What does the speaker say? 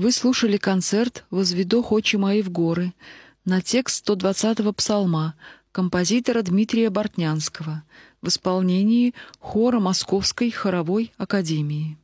Вы слушали концерт «Возведох очи мои в горы» на текст 120-го псалма композитора Дмитрия Бортнянского в исполнении хора Московской хоровой академии.